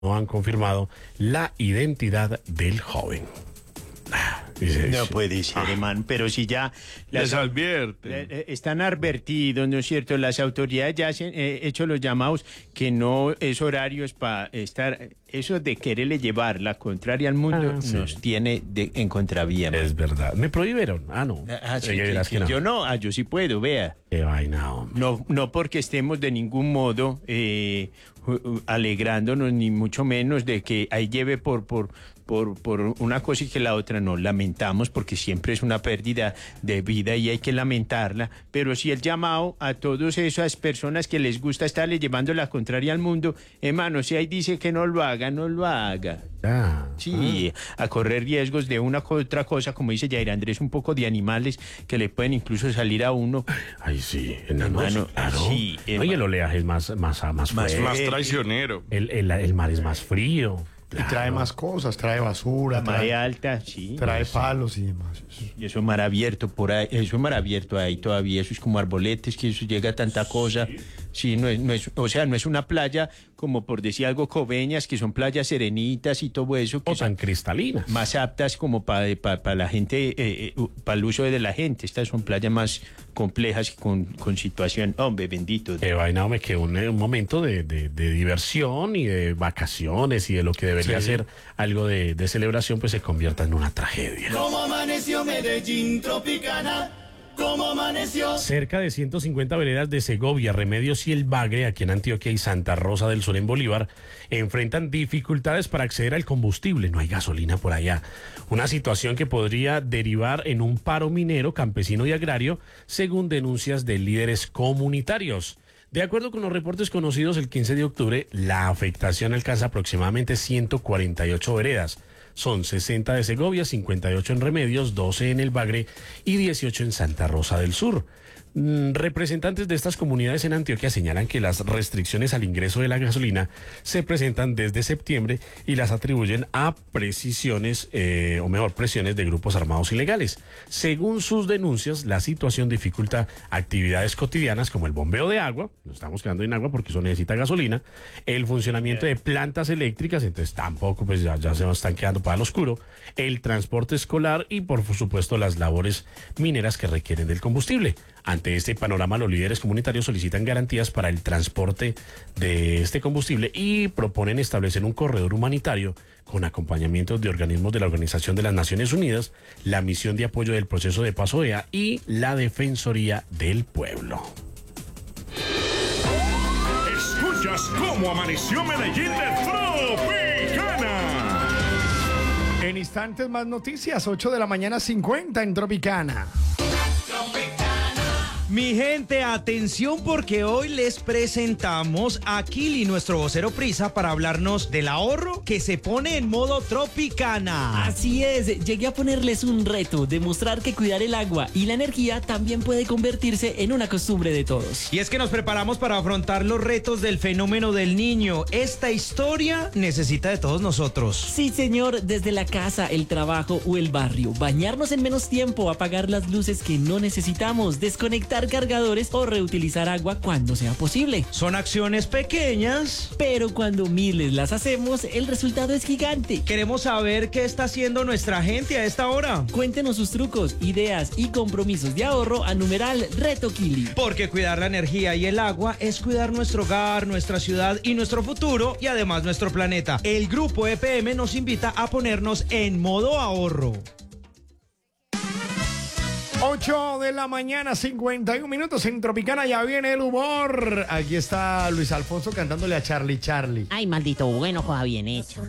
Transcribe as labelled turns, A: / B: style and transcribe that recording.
A: no han confirmado la identidad del joven.
B: No puede ser, hermano, pero si ya
C: Les advierte.
B: están advertidos, ¿no es cierto? Las autoridades ya han hecho los llamados que no es horarios para estar. Eso de quererle llevar la contraria al mundo
A: sí.
B: nos tiene en contravía.
A: Es verdad. Me prohibieron. No.
B: Sí,
A: Verás que no.
B: Yo no, yo sí puedo, vea.
A: Qué vaina, hombre.
B: No porque estemos de ningún modo alegrándonos, ni mucho menos de que ahí lleve por una cosa y que la otra no. Lamentamos porque siempre es una pérdida de vida y hay que lamentarla, pero sí el llamado a todas esas personas que les gusta estarle llevando la contraria al mundo, hermano, si ahí dice que no lo haga, no lo haga. Sí, a correr riesgos de una u otra cosa, como dice Yair Andrés, un poco de animales que le pueden incluso salir a uno.
A: Ay, sí, enanos,
B: Hermano,
A: claro.
B: sí,
A: Oye, el oleaje es más fuerte.
C: Más traicionero.
A: El mar es más frío.
D: Y trae más cosas, trae basura,
B: La marea alta, sí.
D: trae palos y demás.
B: Y eso es mar abierto por ahí, eso es mar abierto ahí todavía, eso es como arboletes, que eso llega a tanta cosa. Sí, no es, o sea, no es una playa como por decir algo Coveñas, que son playas serenitas y todo eso, que
A: O tan
B: son
A: cristalinas.
B: más aptas como para la gente, para el uso de la gente. Estas son playas más complejas con situación, hombre, bendito.
A: Qué vaina, hombre, que un momento de diversión y de vacaciones y de lo que debería ser algo de celebración, pues se convierta en una tragedia.
E: ¿Cómo amaneció Medellín Tropicana? ¿Cómo amaneció?
A: Cerca de 150 veredas de Segovia, Remedios y El Bagre, aquí en Antioquia, y Santa Rosa del Sur en Bolívar, enfrentan dificultades para acceder al combustible. No hay gasolina por allá. Una situación que podría derivar en un paro minero, campesino y agrario, según denuncias de líderes comunitarios. De acuerdo con los reportes conocidos el 15 de octubre, la afectación alcanza aproximadamente 148 veredas. Son 60 de Segovia, 58 en Remedios, 12 en El Bagre y 18 en Santa Rosa del Sur. Representantes de estas comunidades en Antioquia señalan que las restricciones al ingreso de la gasolina se presentan desde septiembre y las atribuyen a presiones de grupos armados ilegales. Según sus denuncias, la situación dificulta actividades cotidianas como el bombeo de agua, nos estamos quedando en agua porque eso necesita gasolina, el funcionamiento de plantas eléctricas, entonces tampoco pues ya se nos están quedando para el oscuro, el transporte escolar y por supuesto las labores mineras que requieren del combustible. Ante este panorama, los líderes comunitarios solicitan garantías para el transporte de este combustible y proponen establecer un corredor humanitario con acompañamiento de organismos de la Organización de las Naciones Unidas, la Misión de Apoyo del Proceso de Paz OEA y la Defensoría del Pueblo.
F: Escuchas cómo amaneció Medellín de Tropicana.
D: En instantes más noticias, 8:50 en Tropicana.
G: Mi gente, atención porque hoy les presentamos a Kili, nuestro vocero prisa, para hablarnos del ahorro que se pone en modo Tropicana.
H: Así es, llegué a ponerles un reto, demostrar que cuidar el agua y la energía también puede convertirse en una costumbre de todos.
G: Y es que nos preparamos para afrontar los retos del fenómeno del niño. Esta historia necesita de todos nosotros.
H: Sí, señor, desde la casa, el trabajo o el barrio, bañarnos en menos tiempo, apagar las luces que no necesitamos, desconectar cargadores o reutilizar agua cuando sea posible.
G: Son acciones pequeñas,
H: pero cuando miles las hacemos, el resultado es gigante.
G: Queremos saber qué está haciendo nuestra gente a esta hora.
H: Cuéntenos sus trucos, ideas y compromisos de ahorro a numeral Reto Kili.
G: Porque cuidar la energía y el agua es cuidar nuestro hogar, nuestra ciudad y nuestro futuro y además nuestro planeta. El grupo EPM nos invita a ponernos en modo ahorro.
D: 8:51 en Tropicana, ya viene el humor. Aquí está Luis Alfonso cantándole a Charlie.
I: Ay, maldito bueno, joda bien hecho.